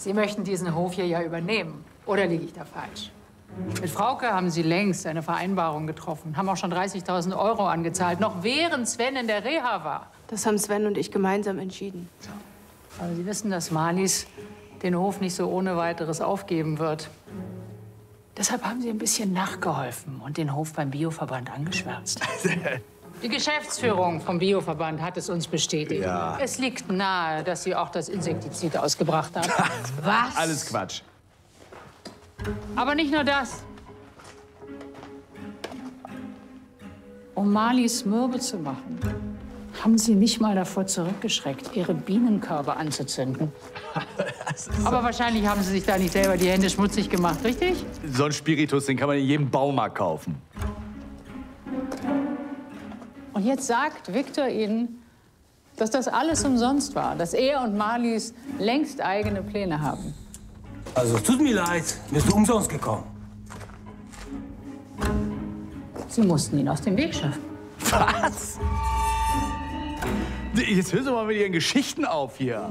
Sie möchten diesen Hof hier ja übernehmen. Oder liege ich da falsch? Mit Frauke haben Sie längst eine Vereinbarung getroffen, haben auch schon 30.000 Euro angezahlt, noch während Sven in der Reha war. Das haben Sven und ich gemeinsam entschieden. Aber Sie wissen, dass Marlies den Hof nicht so ohne weiteres aufgeben wird. Deshalb haben Sie ein bisschen nachgeholfen und den Hof beim Bioverband angeschwärzt. Die Geschäftsführung vom Bioverband hat es uns bestätigt. Ja. Es liegt nahe, dass Sie auch das Insektizid ausgebracht haben. Was? Alles Quatsch. Aber nicht nur das. Um Marlies mürbe zu machen, haben Sie nicht mal davor zurückgeschreckt, Ihre Bienenkörbe anzuzünden. Aber wahrscheinlich haben Sie sich da nicht selber die Hände schmutzig gemacht, richtig? So ein Spiritus, den kann man in jedem Baumarkt kaufen. Und jetzt sagt Viktor Ihnen, dass das alles umsonst war, dass er und Marlies längst eigene Pläne haben. Also, es tut mir leid, bist du umsonst gekommen. Sie mussten ihn aus dem Weg schaffen. Was? Jetzt hören Sie mal mit Ihren Geschichten auf hier.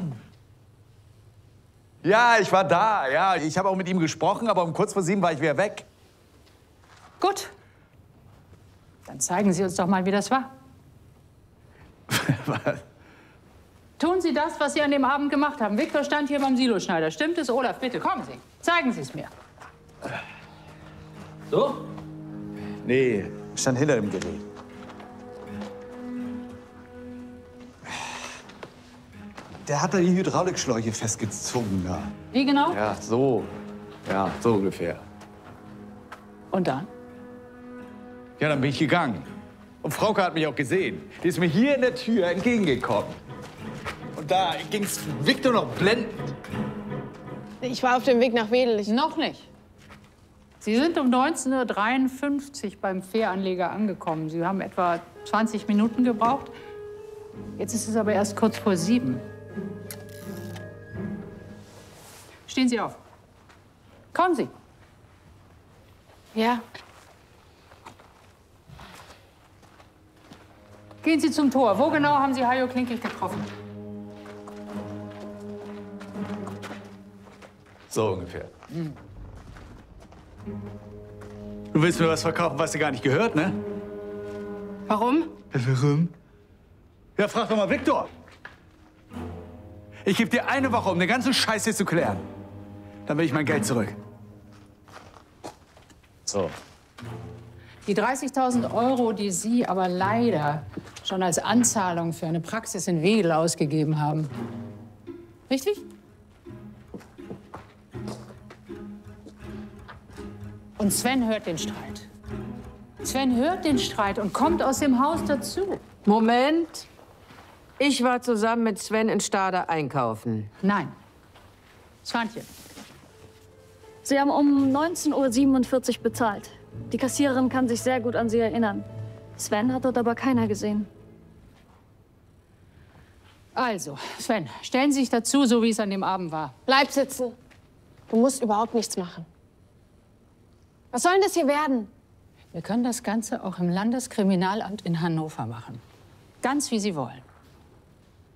Ja, ich war da, ja. Ich habe auch mit ihm gesprochen, aber um kurz vor 7 war ich wieder weg. Gut. Dann zeigen Sie uns doch mal, wie das war. Was? Tun Sie das, was Sie an dem Abend gemacht haben. Viktor stand hier beim Siloschneider. Stimmt es, Olaf? Bitte, kommen Sie. Zeigen Sie es mir. So? Nee, ich stand hinter dem Gerät. Der hat da die Hydraulikschläuche festgezogen da. Wie genau? Ja, so. Ja, so ungefähr. Und dann? Ja, dann bin ich gegangen. Und Frauke hat mich auch gesehen. Die ist mir hier in der Tür entgegengekommen. Und da ging's Viktor noch blendend. Ich war auf dem Weg nach Wedel. Noch nicht. Sie sind um 19:53 Uhr beim Fähranleger angekommen. Sie haben etwa 20 Minuten gebraucht. Jetzt ist es aber erst kurz vor 7. Stehen Sie auf. Kommen Sie. Ja. Gehen Sie zum Tor. Wo genau haben Sie Hajo Klinkig getroffen? So ungefähr. Du willst mir was verkaufen, was dir gar nicht gehört, ne? Warum? Warum? Ja, frag doch mal Viktor. Ich gebe dir eine Woche, um den ganzen Scheiß hier zu klären. Dann will ich mein Geld zurück. So. Die 30.000 Euro, die Sie aber leider schon als Anzahlung für eine Praxis in Wedel ausgegeben haben. Richtig? Und Sven hört den Streit. Sven hört den Streit und kommt aus dem Haus dazu. Moment. Ich war zusammen mit Sven in Stade einkaufen. Nein. Swantje. Sie haben um 19:47 Uhr bezahlt. Die Kassiererin kann sich sehr gut an Sie erinnern. Sven hat dort aber keiner gesehen. Also, Sven, stellen Sie sich dazu, so wie es an dem Abend war. Bleib sitzen. Du musst überhaupt nichts machen. Was soll denn das hier werden? Wir können das Ganze auch im Landeskriminalamt in Hannover machen. Ganz wie Sie wollen.